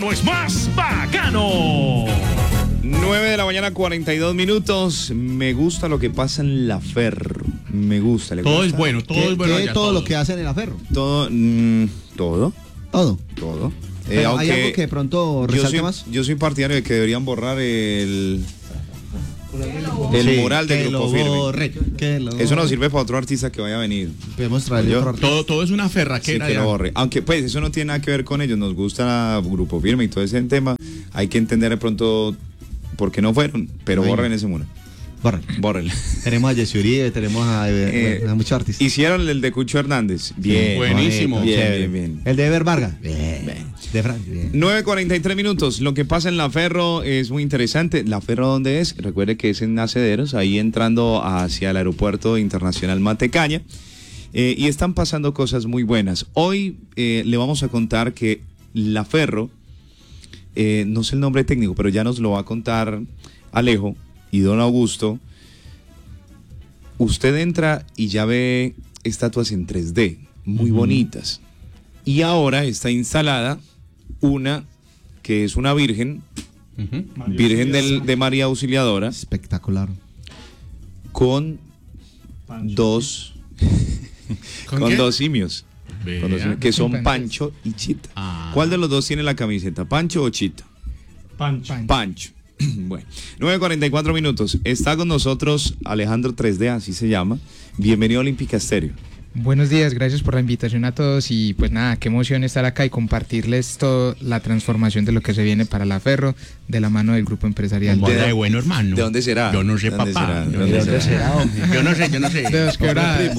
verano es más bacano. 9 de la mañana, 42 minutos. Me gusta lo que pasa en la Ferro. Me gusta. ¿Le Todo gusta? es bueno, todo es bueno. ¿Qué allá, es todo lo que hacen en la Ferro? Todo. Todo. Todo. Todo. Pero ¿hay algo que de pronto resalte más? Yo soy partidario de que deberían borrar el mural de Grupo Firme. Eso nos sirve para otro artista que vaya a venir. Podemos traerle otro artista. Todo es una Sí, ferraquera. que ya. lo borre. Aunque pues eso no tiene nada que ver con ellos. Nos gusta Grupo Firme y todo ese tema. Hay que entender de pronto por qué no fueron. Pero Bueno. borren ese mural. Bórrenle. Tenemos a Jesse Uribe, tenemos a muchos artistas. Hicieron el de Cucho Hernández. Bien. Buenísimo. Bonito, Bien, chévere. bien, bien. El de Ever Vargas. Bien. De Francia. Bien. 9:43 minutos. Lo que pasa en La Ferro es muy interesante. ¿La Ferro dónde es? Recuerde que es en Nacederos, ahí entrando hacia el Aeropuerto Internacional Matecaña. Y están pasando cosas muy buenas. Hoy le vamos a contar que La Ferro, no sé el nombre técnico, pero ya nos lo va a contar Alejo y don Augusto. Usted entra y ya ve estatuas en 3D, muy bonitas. Y ahora está instalada una que es una virgen, virgen de María Auxiliadora, Espectacular. con dos con qué? dos simios, Vea. con dos simios, que son Pancho y Chita. Ah. ¿Cuál de los dos tiene la camiseta, Pancho o Chita? Pancho. Bueno, 9:44 minutos. Está con nosotros Alejandro 3D, así se llama. Bienvenido a Olímpica Estéreo. Buenos días, gracias por la invitación a todos y pues nada, qué emoción estar acá y compartirles toda la transformación de lo que se viene para La Ferro de la mano del grupo empresarial. Bola de bueno, hermano. ¿De dónde será? Yo no sé, ¿De dónde papá. será? ¿De ¿De dónde dónde será, hombre? Yo no sé. De Dos Quebradas.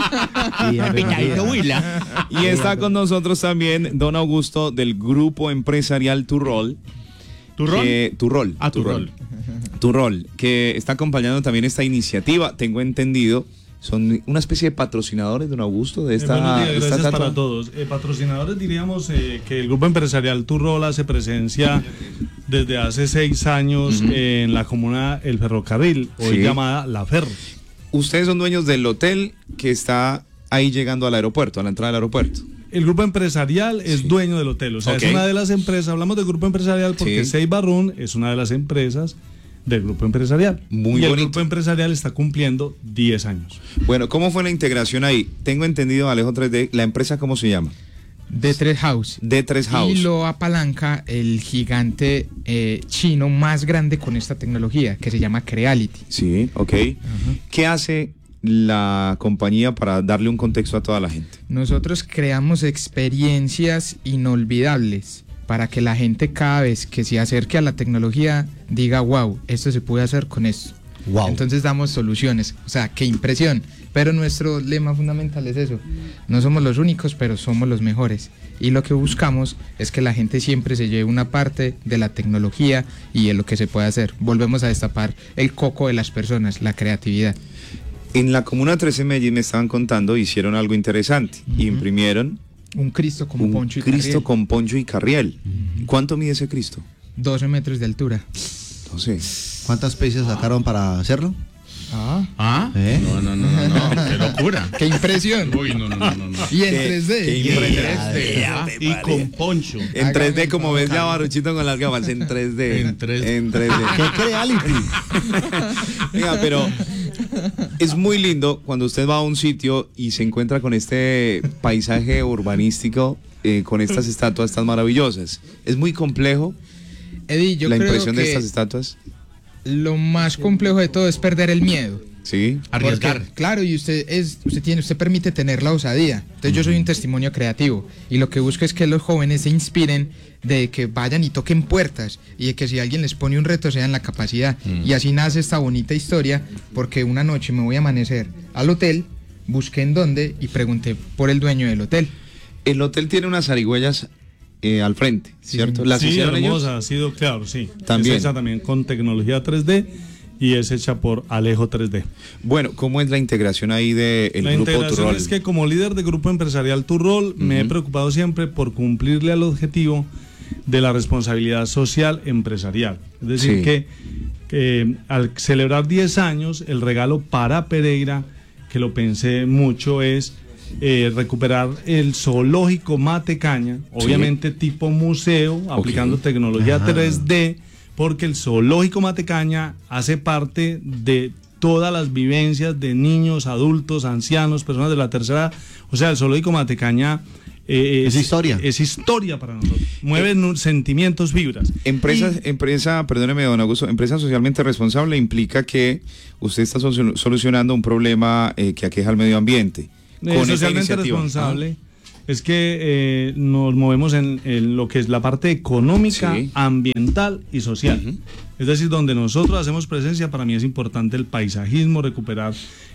Piñadito Huila. Y está con nosotros también don Augusto del grupo empresarial Turrol. ¿Turrol? Turrol. Ah, Turrol. Turrol, que está acompañando también esta iniciativa, tengo entendido. Son una especie de patrocinadores, don Augusto, de esta. Buenos días, de esta gracias estatua. para todos. Patrocinadores diríamos que el grupo empresarial Turrol hace presencia desde hace 6 años en la comuna El Ferrocarril, hoy Sí. llamada La Ferro. Ustedes son dueños del hotel que está ahí llegando al aeropuerto, a la entrada del aeropuerto. El grupo empresarial es dueño del hotel, o sea, Ok. es una de las empresas, hablamos del grupo empresarial porque Sí. Seiba Run es una de las empresas del grupo empresarial. Muy y el bonito. grupo empresarial está cumpliendo 10 años. Bueno, ¿cómo fue la integración ahí? Tengo entendido, Alejo 3D, ¿la empresa cómo se llama? D3 House. D3 House. Y lo apalanca el gigante chino más grande con esta tecnología, que se llama Creality. Sí, ok. ¿Qué hace la compañía para darle un contexto a toda la gente? Nosotros creamos experiencias inolvidables para que la gente cada vez que se acerque a la tecnología diga, wow, esto se puede hacer con esto. Wow. Entonces damos soluciones, o sea, qué impresión. Pero nuestro lema fundamental es eso. No somos los únicos, pero somos los mejores. Y lo que buscamos es que la gente siempre se lleve una parte de la tecnología y de lo que se puede hacer. Volvemos a destapar el coco de las personas, la creatividad. En la Comuna 13 en Medellín me estaban contando, hicieron algo interesante. Imprimieron Un Cristo con un poncho y Cristo carriel, con poncho y carriel. ¿Cuánto mide ese Cristo? 12 metros de altura. No sé. ¿Cuántas piezas sacaron para hacerlo? ¿Ah? ¿Eh? No, qué locura. ¡Qué impresión! Uy, no. Y en Qué 3D. impresión. Y con poncho. En 3D, como ves ya Baruchito con las gafas, en 3D. En 3D. En 3D. ¿Qué Creality? Venga, pero es muy lindo cuando usted va a un sitio y se encuentra con este paisaje urbanístico, con estas estatuas tan maravillosas. Es muy complejo Eddie, yo la creo impresión de que estas estatuas. lo más complejo de todo es perder el miedo. Sí. Arriesgar. Porque, claro, y usted permite tener la osadía. Entonces yo soy un testimonio creativo y lo que busco es que los jóvenes se inspiren de que vayan y toquen puertas y de que si alguien les pone un reto sean la capacidad. Y así nace esta bonita historia porque una noche me voy a amanecer al hotel, busqué en dónde y pregunté por el dueño del hotel. El hotel tiene unas zarigüeyas al frente, ¿cierto? ¿Las Sí, hicieron ellos? hermosa, ha sido, claro, sí. También. Es hecha también con tecnología 3D y es hecha por Alejo 3D. Bueno, ¿cómo es la integración ahí del La grupo integración Turrol? es que como líder de grupo empresarial Turrol me he preocupado siempre por cumplirle al objetivo de la responsabilidad social empresarial. Es decir, Sí. que al celebrar 10 años, el regalo para Pereira, que lo pensé mucho, es recuperar el zoológico Matecaña, obviamente tipo museo, aplicando tecnología 3D, porque el zoológico Matecaña hace parte de todas las vivencias de niños, adultos, ancianos, personas de la tercera edad. O sea, el zoológico Matecaña es historia. Es historia para nosotros. Mueven sentimientos, vibras. Empresa, perdóneme, don Augusto, empresa socialmente responsable implica que usted está solucionando un problema que aqueja al medio ambiente. Socialmente responsable es que nos movemos en lo que es la parte económica, ambiental y social. Es decir, donde nosotros hacemos presencia, para mí es importante el paisajismo, recuperar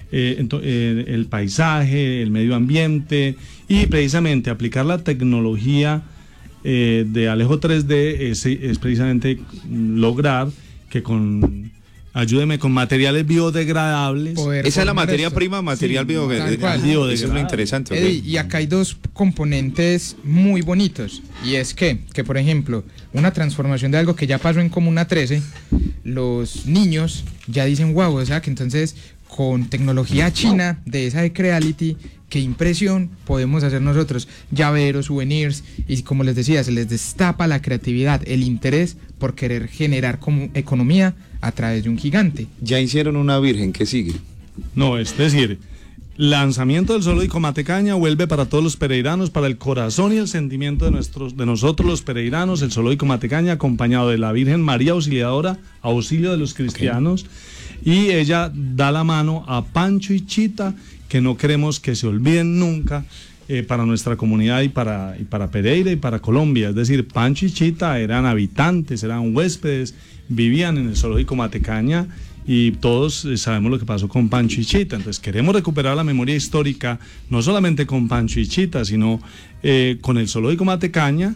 el paisaje, el medio ambiente, y precisamente aplicar la tecnología de Alejo 3D es precisamente lograr que ayúdeme con materiales biodegradables. Esa es la materia prima, material biodegradable. Eso es lo interesante. Eddie, y acá hay dos componentes muy bonitos. Y es que, por ejemplo, una transformación de algo que ya pasó en Comuna 13, los niños ya dicen, wow, o sea que entonces con tecnología china de esa de Creality, qué impresión podemos hacer nosotros, llaveros, souvenirs, y como les decía, se les destapa la creatividad, el interés por querer generar como economía a través de un gigante. Ya hicieron una virgen, ¿qué sigue? No, es decir, lanzamiento del zoológico Matecaña vuelve para todos los pereiranos, para el corazón y el sentimiento de nosotros los pereiranos, el zoológico Matecaña, acompañado de la Virgen María Auxiliadora, auxilio de los cristianos, y ella da la mano a Pancho y Chita, que no queremos que se olviden nunca, para nuestra comunidad y para Pereira y para Colombia. Es decir, Pancho y Chita eran habitantes, eran huéspedes, vivían en el zoológico Matecaña, y todos sabemos lo que pasó con Pancho y Chita. Entonces queremos recuperar la memoria histórica, no solamente con Pancho y Chita, sino con el zoológico Matecaña,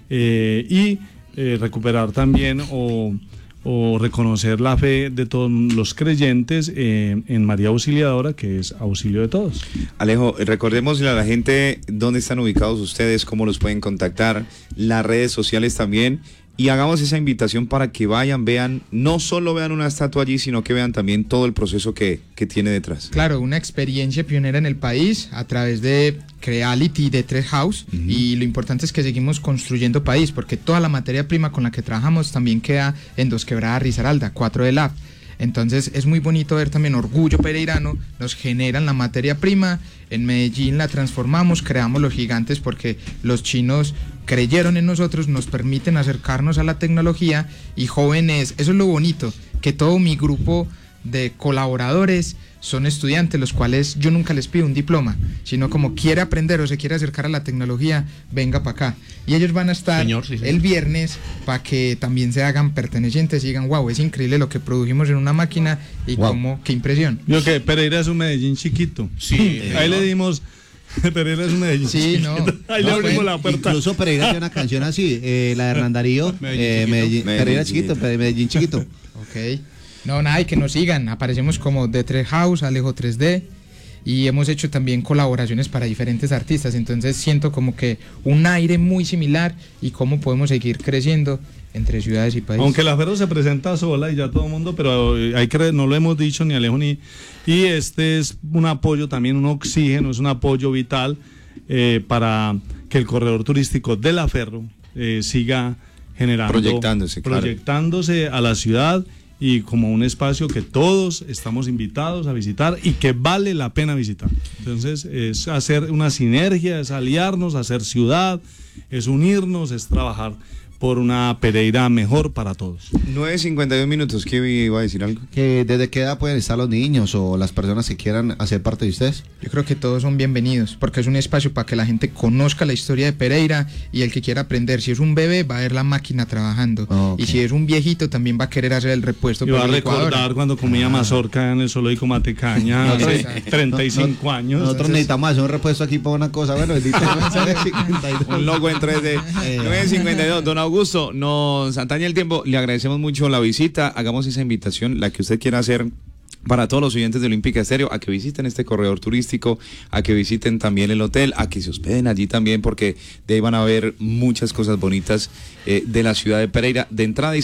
y recuperar también o reconocer la fe de todos los creyentes en María Auxiliadora, que es auxilio de todos. Alejo, recordémosle a la gente dónde están ubicados ustedes, cómo los pueden contactar, las redes sociales también, y hagamos esa invitación para que vayan, vean, no solo vean una estatua allí, sino que vean también todo el proceso que tiene detrás. Claro, una experiencia pionera en el país a través de Creality, de 3 House, y lo importante es que seguimos construyendo país, porque toda la materia prima con la que trabajamos también queda en Dos Quebradas, Risaralda, 4 de Lab. Entonces es muy bonito ver también orgullo pereirano, nos generan la materia prima, en Medellín la transformamos, creamos los gigantes porque los chinos creyeron en nosotros, nos permiten acercarnos a la tecnología, y jóvenes, eso es lo bonito, que todo mi grupo de colaboradores son estudiantes, los cuales yo nunca les pido un diploma, sino como quiere aprender o se quiere acercar a la tecnología, venga para acá. Y ellos van a estar el viernes para que también se hagan pertenecientes y digan, wow, es increíble lo que produjimos en una máquina, y qué impresión. Yo que Pereira es un Medellín chiquito. Sí. Ahí le dimos... Pereira es un Medellín chiquito. Ahí le abrimos la puerta. Incluso Pereira tiene una canción así, la de Hernán Darío, Pereira chiquito, Medellín chiquito. Ok. No, nada, y que nos sigan. Aparecemos como The 3 House, Alejo 3D, y hemos hecho también colaboraciones para diferentes artistas. Entonces siento como que un aire muy similar, y cómo podemos seguir creciendo entre ciudades y países. Aunque la Ferro se presenta sola y ya todo el mundo, pero hay que, no lo hemos dicho ni Alejo ni... Y este es un apoyo también, un oxígeno, es un apoyo vital para que el corredor turístico de la Ferro siga generando... Proyectándose a la ciudad, y como un espacio que todos estamos invitados a visitar y que vale la pena visitar. Entonces es hacer una sinergia, es aliarnos, hacer ciudad, es unirnos, es trabajar por una Pereira mejor para todos. 9:52 minutos, ¿qué iba a decir algo? Que ¿desde qué edad pueden estar los niños o las personas que quieran hacer parte de ustedes? Yo creo que todos son bienvenidos, porque es un espacio para que la gente conozca la historia de Pereira, y el que quiera aprender, si es un bebé va a ver la máquina trabajando, y si es un viejito también va a querer hacer el repuesto. Y va a recordar cuando comía mazorca en el zoológico Matecaña hace 35 años. Nosotros necesitamos hacer un repuesto aquí para una cosa, bueno, un logo en 3D. 9:52, don Augusto, nos atañe el tiempo, le agradecemos mucho la visita, hagamos esa invitación, la que usted quiera hacer, para todos los oyentes de Olímpica Estéreo, a que visiten este corredor turístico, a que visiten también el hotel, a que se hospeden allí también, porque de ahí van a ver muchas cosas bonitas de la ciudad de Pereira, de entrada y salida.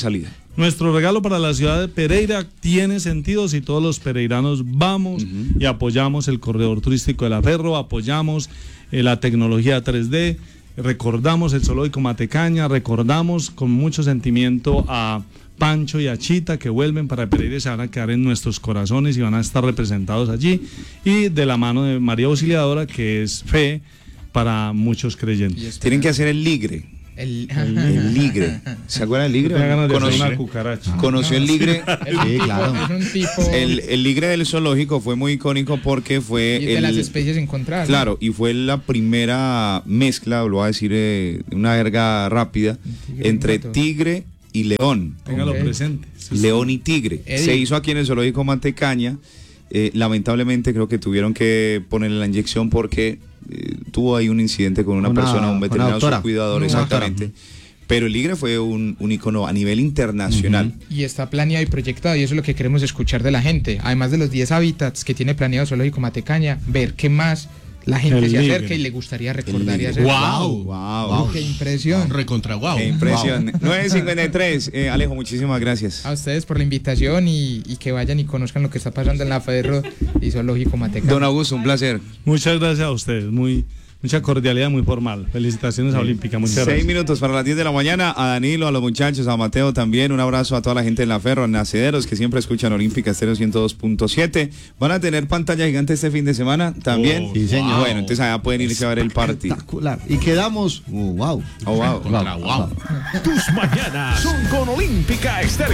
Nuestro regalo para la ciudad de Pereira tiene sentido si todos los pereiranos vamos y apoyamos el corredor turístico de la Ferro, apoyamos la tecnología 3D, recordamos el zoológico Matecaña, recordamos con mucho sentimiento a Pancho y a Chita, que vuelven para Pereira y se van a quedar en nuestros corazones y van a estar representados allí, y de la mano de María Auxiliadora, que es fe para muchos creyentes. Tienen que hacer el ligre. El ligre. ¿Se acuerdan del ligre? ¿Conoció el ligre? Sí, claro. Es un tipo El ligre del zoológico fue muy icónico porque fue de las especies encontradas. Claro, y fue la primera mezcla, lo voy a decir una jerga rápida, entre tigre y león. Téngalo presente. León y tigre. Se hizo aquí en el zoológico Matecaña. Lamentablemente creo que tuvieron que ponerle la inyección porque tuvo ahí un incidente con una persona, un veterinario, su cuidador, exactamente. Pero el ligre fue un ícono a nivel internacional. Y está planeado y proyectado, y eso es lo que queremos escuchar de la gente. Además de los 10 hábitats que tiene planeado Zoológico Matecaña, ver qué más la gente se acerca y le gustaría recordar y hacer. ¡Wow! ¡Qué impresión! Recontra wow. ¡Qué impresión! 9:53. Alejo, muchísimas gracias. A ustedes por la invitación y que vayan y conozcan lo que está pasando en la Ferro y Zoológico Matecaña. Don Augusto, un placer. Muchas gracias a ustedes, mucha cordialidad, muy formal. Felicitaciones a Olímpica, muchas gracias. 6 minutos para las 10 de la mañana. A Danilo, a los muchachos, a Mateo también. Un abrazo a toda la gente en la Ferro, a Nacederos, que siempre escuchan Olímpica Estéreo 102.7. ¿Van a tener pantalla gigante este fin de semana también? Sí, señor. Bueno, entonces allá pueden irse a ver el partido. Espectacular. Y quedamos, wow. Tus mañanas son con Olímpica Estéreo.